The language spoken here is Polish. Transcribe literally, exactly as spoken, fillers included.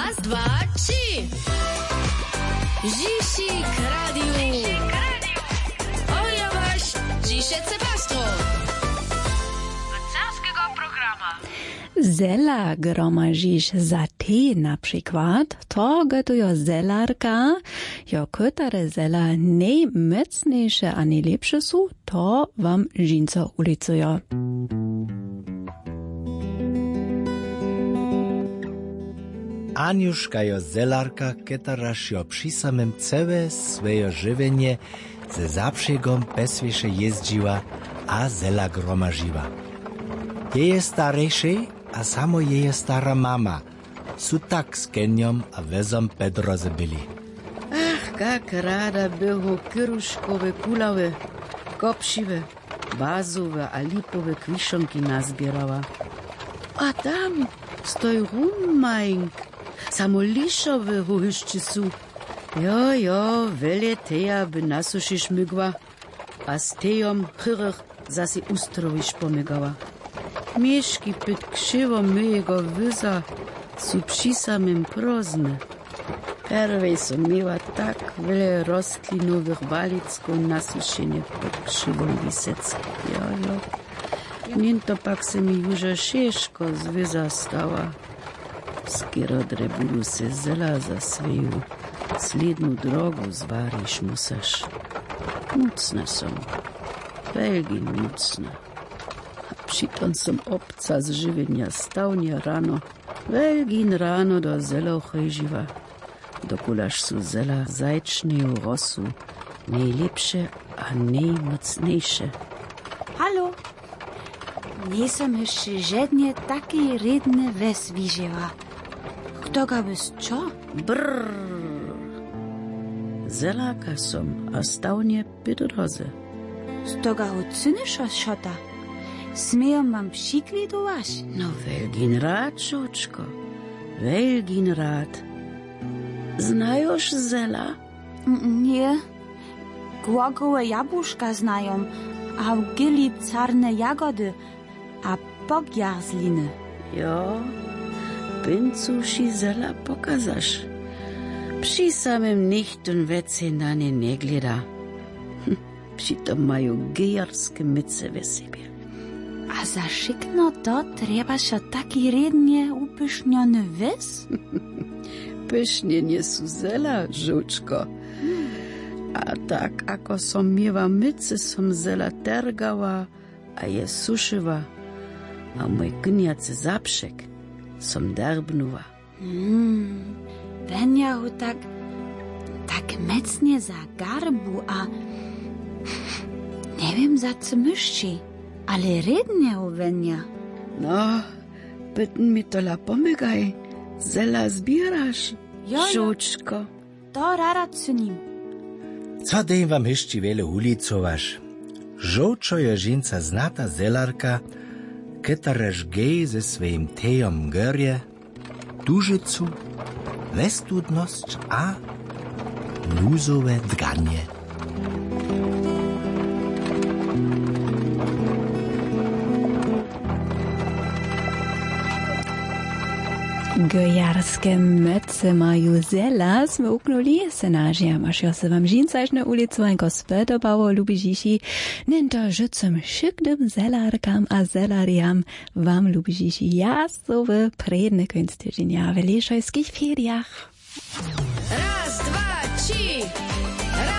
Raz, dwa, trzy. Zisik Radio. Oja waś, dzisiejsze pastro. Wacarskiego programa. Zela gromažiš za te na przykład, to gotujo zelarka, jo kotare zela najmocniejsze a najlepsze są, to wam žinco ulicujo. Aniuszka jo zelarka, ketaraż jo przy samym całe swoje żywienie ze zaprzegom peswiesze jeździła, a zela gromažiła. Jeje starejszej, a samo jeje stara mama, su tak z Keniom a wezom Pedroze byli. Ach, jak rada było kyruszkowe kulawe, kopšiwe, bazowe a lipowe kwiszonki nazbierała. A tam stoi rumajnk, samo lišowe huhyšči su. Jo, jo, vele teja by nasušiš mygła, a z tejom chyrach zasi ustrowiš pomygała. Mieszki pyt krzywo mojego wyza su przy samym prozne. Perwej su miała tak wiele rostlinowych walicko nasuszenie pod krzywą wisec. Jo, jo. Mięto pak se mi już szeszko z wyza stała. Skoro drebulu se zela za swoją slednu drogu zwariš musaš. Mucna som, velgi mucna. Přitom som obca z żywienia stałnie rano, velgin rano do zelo chojživa. Dokulaž su zela zajčneju rosu, najlepsze a najmocniejsze. Halo? Nisam jeszcze żadnie takiej redne wes widziała. Kto ga byś čo? Brrr. Zelaka som a stałnie Pedroze. Z toga ocynysz od szota. Smieją mam przyklidować. No velgin rad, žočko, velgin rad. Znajoš zela? Mm, nie. Głogowe jabłuszka znają, a w gili czarne jagody, a pogjarzliny. Jo, pincuši zela pokazaš. Przy samym nichtun wece na nie nie gleda. Přitom mają gejarskie myce we sobie. A za szykno to trzeba się taki rednie upyszniony wys? Pysznienie su zela, żuczko. A tak, ako som miewa myce, som zela tergała, a je suszyła, a mój gniacy zaprzek som derbnuła. Hmm, wenia ho tak, tak mecnie za garbu, a nie wiem za co myszczy, ale rednie ho wenia. No, pytn mi to la pomygaj, zela zbierasz, żuczko. To rada cynim. Co dej wam jeszcze wiele ulicowasz? Żołczo je żinca znata zelarka, ketaraż gej ze swoim tejom gorje, dużycu, westudność a luzowe dranie. Gojarskie mece mają zela, sme uknuli senažia, masz jo se wam žincaž na ulicu en gospodobało lubi žiši, nento życem szykdym zelarkam a zelariam wam lubi žiši jasowe predne kunstyžinia w lešojskich feriach.